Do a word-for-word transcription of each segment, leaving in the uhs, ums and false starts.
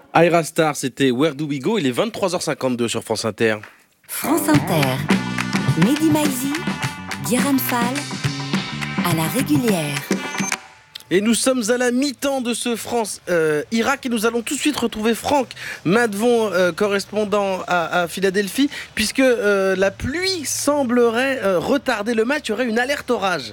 Aira Star, c'était Where Do We Go? Il est vingt-trois heures cinquante-deux sur France Inter. France Inter, Mehdi Maizi, Guérin Fall, à la régulière. Et nous sommes à la mi-temps de ce France-Irak euh, et nous allons tout de suite retrouver Franck Madvon, euh, correspondant à, à Philadelphie, puisque euh, la pluie semblerait euh, retarder le match, il y aurait une alerte orage.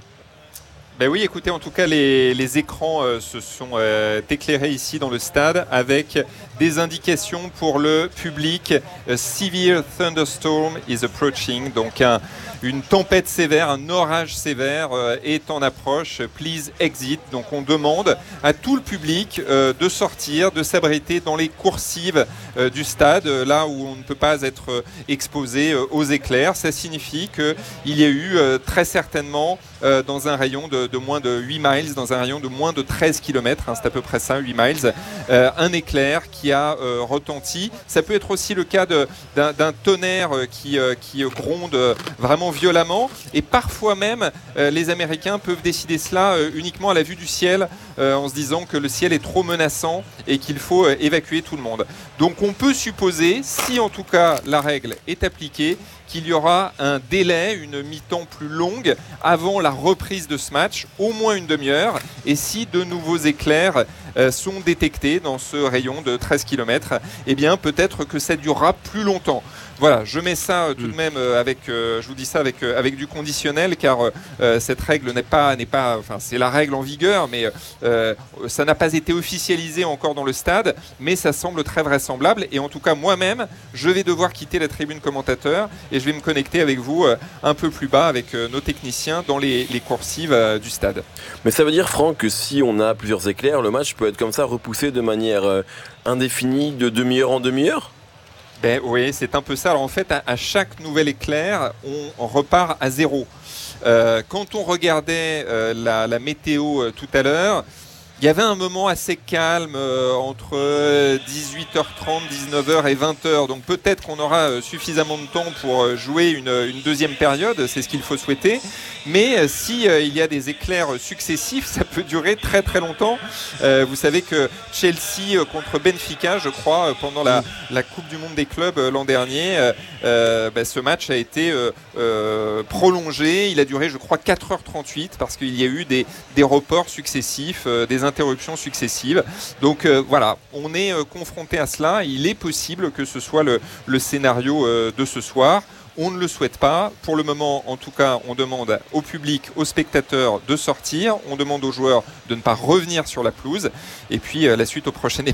Ben oui, écoutez, en tout cas, les, les écrans euh, se sont euh, éclairés ici dans le stade avec des indications pour le public. A severe thunderstorm is approaching. Donc, un, une tempête sévère, un orage sévère euh, est en approche. Please exit. Donc, on demande à tout le public euh, de sortir, de s'abriter dans les coursives euh, du stade, euh, là où on ne peut pas être euh, exposé euh, aux éclairs. Ça signifie qu'il y a eu euh, très certainement euh, dans un rayon de de moins de huit miles, dans un rayon de moins de treize kilomètres, hein, c'est à peu près ça, huit miles, euh, un éclair qui a euh, retenti. Ça peut être aussi le cas de, d'un, d'un tonnerre qui, euh, qui gronde vraiment violemment, et parfois même euh, les Américains peuvent décider cela euh, uniquement à la vue du ciel, euh, en se disant que le ciel est trop menaçant et qu'il faut euh, évacuer tout le monde. Donc on peut supposer, si en tout cas la règle est appliquée, qu'il y aura un délai, une mi-temps plus longue avant la reprise de ce match, au moins une demi-heure. Et si de nouveaux éclairs euh, sont détectés dans ce rayon de treize kilomètres, eh bien peut-être que ça durera plus longtemps. Voilà, je mets ça euh, tout de même euh, avec, euh, je vous dis ça avec, euh, avec du conditionnel, car euh, cette règle n'est pas, n'est pas, enfin c'est la règle en vigueur, mais euh, ça n'a pas été officialisé encore dans le stade, mais ça semble très vraisemblable. Et en tout cas, moi-même, je vais devoir quitter la tribune commentateur et je vais me connecter avec vous euh, un peu plus bas avec euh, nos techniciens dans les, les coursives euh, du stade. Mais ça veut dire, Franck, que si on a plusieurs éclairs, le match peut être comme ça repoussé de manière euh, indéfinie, de demi-heure en demi-heure ? Ben oui, c'est un peu ça. Alors en fait, à, à chaque nouvel éclair, on, on repart à zéro. Euh, quand on regardait euh, la, la météo euh, tout à l'heure, il y avait un moment assez calme euh, entre dix-huit heures trente, dix-neuf heures et vingt heures. Donc peut-être qu'on aura euh, suffisamment de temps pour euh, jouer une, une deuxième période, c'est ce qu'il faut souhaiter. Mais euh, si euh, il y a des éclairs successifs, ça peut durer très très longtemps. Euh, vous savez que Chelsea euh, contre Benfica, je crois, euh, pendant la, la Coupe du Monde des clubs euh, l'an dernier, euh, euh, bah, ce match a été euh, euh, prolongé. Il a duré, je crois, quatre heures trente-huit parce qu'il y a eu des, des reports successifs, euh, des interruptions successives. Donc euh, voilà, on est euh, confronté à cela. Il est possible que ce soit le, le scénario euh, de ce soir. On ne le souhaite pas. Pour le moment, en tout cas, on demande au public, aux spectateurs de sortir. On demande aux joueurs de ne pas revenir sur la pelouse. Et puis, euh, la suite au prochain